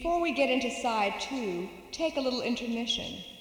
Before we get into side 2, take a little intermission.